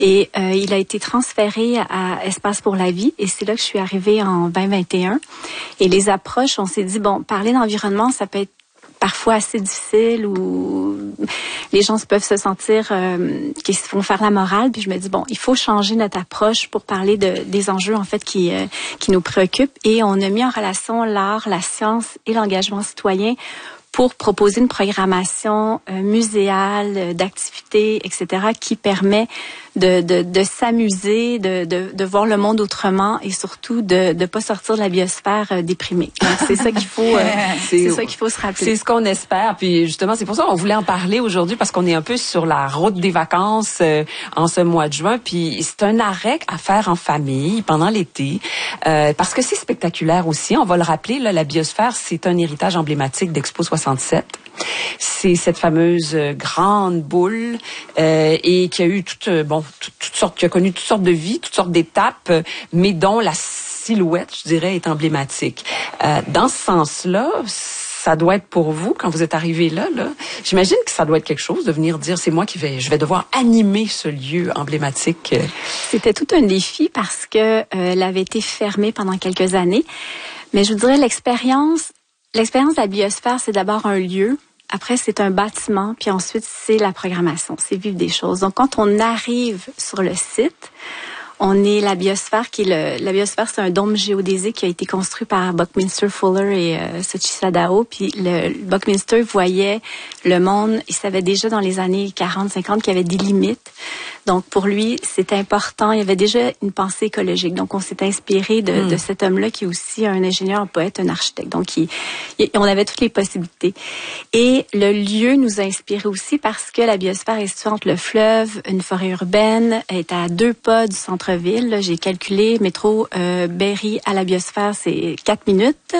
Et il a été transféré à Espace pour la vie. Et c'est là que je suis arrivée en 2021. Et les approches, on s'est dit, bon, parler d'environnement, ça peut être parfois assez difficile ou les gens peuvent se sentir qu'ils se font faire la morale. Puis je me dis, bon, il faut changer notre approche pour parler des enjeux, en fait, qui nous préoccupent. Et on a mis en relation l'art, la science et l'engagement citoyen pour proposer une programmation muséale, d'activités, etc., qui permet de s'amuser, de voir le monde autrement et surtout de pas sortir de la biosphère déprimée. Donc c'est ça qu'il faut c'est ça qu'il faut se rappeler. C'est ce qu'on espère. Puis justement, c'est pour ça qu'on voulait en parler aujourd'hui parce qu'on est un peu sur la route des vacances en ce mois de juin. Puis c'est un arrêt à faire en famille pendant l'été parce que c'est spectaculaire aussi. On va le rappeler, là, la biosphère, c'est un héritage emblématique d'Expo 67. C'est cette fameuse grande boule et qui a eu toutes sortes, qui a connu toutes sortes de vies, toutes sortes d'étapes, mais dont la silhouette, je dirais, est emblématique. Dans ce sens-là, ça doit être pour vous, quand vous êtes arrivé là, j'imagine que ça doit être quelque chose de venir dire, c'est moi je vais devoir animer ce lieu emblématique. C'était tout un défi parce que elle avait été fermée pendant quelques années. Mais je vous dirais, l'expérience de la biosphère, c'est d'abord un lieu. Après, c'est un bâtiment, puis ensuite, c'est la programmation, c'est vivre des choses. Donc, quand on arrive sur le site, on est la biosphère, la biosphère, c'est un dôme géodésique qui a été construit par Buckminster Fuller et Sachi Sadao. Puis Buckminster voyait le monde, il savait déjà dans les années 40-50 qu'il y avait des limites. Donc, pour lui, c'est important. Il y avait déjà une pensée écologique. Donc, on s'est inspiré de cet homme-là qui est aussi un ingénieur, un poète, un architecte. Donc, on avait toutes les possibilités. Et le lieu nous a inspiré aussi parce que la biosphère est située entre le fleuve, une forêt urbaine, est à 2 pas du centre-ville. Là, j'ai calculé, métro Berry à la biosphère, c'est 4 minutes.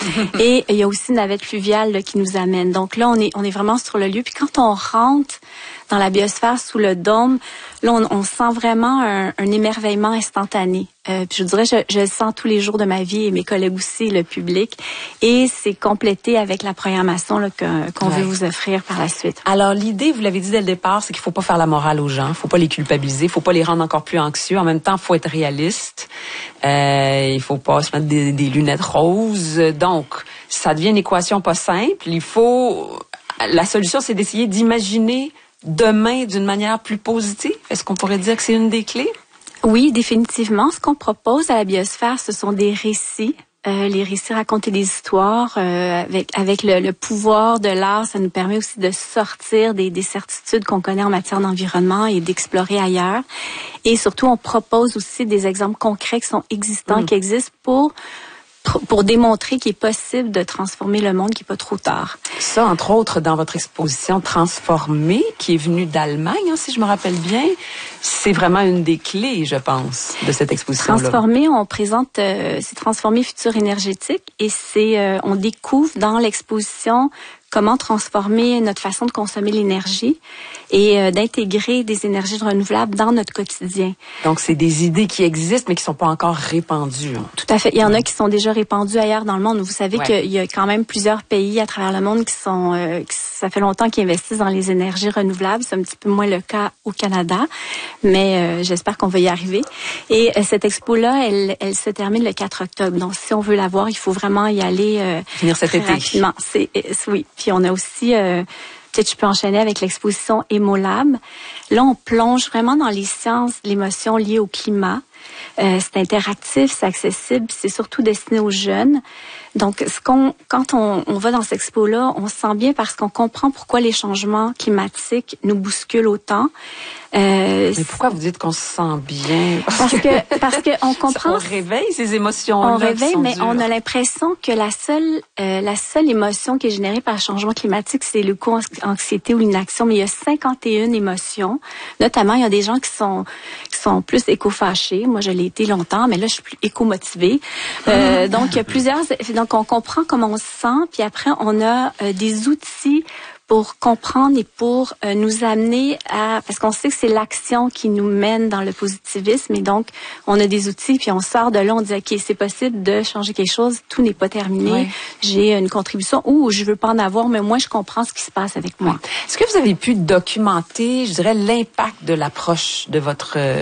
Et il y a aussi une navette fluviale là, qui nous amène. Donc là, on est vraiment sur le lieu. Puis quand on rentre dans la biosphère sous le dôme, là, on sent vraiment un émerveillement instantané. Puis je dirais, je le sens tous les jours de ma vie et mes collègues aussi, le public. Et c'est complété avec la programmation là, qu'on veut vous offrir par la suite. Alors, l'idée, vous l'avez dit dès le départ, c'est qu'il faut pas faire la morale aux gens, faut pas les culpabiliser, faut pas les rendre encore plus anxieux. En même temps, faut être réaliste. Il faut pas se mettre des lunettes roses. Donc, ça devient une équation pas simple. La solution, c'est d'essayer d'imaginer demain d'une manière plus positive. Est-ce qu'on pourrait dire que c'est une des clés? Oui, définitivement. Ce qu'on propose à la biosphère, ce sont des récits. Les récits raconter des histoires avec le pouvoir de l'art, ça nous permet aussi de sortir des certitudes qu'on connaît en matière d'environnement et d'explorer ailleurs. Et surtout, on propose aussi des exemples concrets qui sont existants, qui existent pour démontrer qu'il est possible de transformer le monde, qu'il n'est pas trop tard. Ça, entre autres, dans votre exposition Transformer, qui est venue d'Allemagne, si je me rappelle bien, c'est vraiment une des clés, je pense, de cette exposition-là. Transformer, on présente, c'est Transformer futur énergétique et on découvre dans l'exposition comment transformer notre façon de consommer l'énergie et d'intégrer des énergies renouvelables dans notre quotidien. Donc, c'est des idées qui existent, mais qui sont pas encore répandues. Tout à fait. Il y en a qui sont déjà répandues ailleurs dans le monde. Vous savez qu'il y a quand même plusieurs pays à travers le monde ça fait longtemps qu'ils investissent dans les énergies renouvelables. C'est un petit peu moins le cas au Canada, mais j'espère qu'on va y arriver. Et cette expo-là, elle se termine le 4 octobre. Donc, si on veut la voir, il faut vraiment y aller venir cet été. Rapidement. Oui. Puis on a aussi, peut-être je peux enchaîner avec l'exposition Emolab. Là, on plonge vraiment dans les sciences, l'émotion liée au climat. C'est interactif, c'est accessible, c'est surtout destiné aux jeunes. Donc, quand on va dans cette expo-là, on se sent bien parce qu'on comprend pourquoi les changements climatiques nous bousculent autant. Mais pourquoi vous dites qu'on se sent bien? Parce que on comprend. On réveille ces émotions-là. On réveille, mais on a l'impression que la seule émotion qui est générée par le changement climatique, c'est l'éco-anxiété ou l'inaction. Mais il y a 51 émotions. Notamment, il y a des gens qui sont plus éco-fâchés. Moi, je l'ai été longtemps, mais là, je suis plus éco-motivée. Donc, il y a plusieurs. Donc, on comprend comment on se sent, puis après, on a des outils pour comprendre et pour nous amener parce qu'on sait que c'est l'action qui nous mène dans le positivisme et donc on a des outils puis on sort de là, on dit ok, c'est possible de changer quelque chose, tout n'est pas terminé, oui. J'ai une contribution ou je veux pas en avoir, mais moi je comprends ce qui se passe avec moi. Est-ce que vous avez pu documenter, je dirais, l'impact de l'approche de votre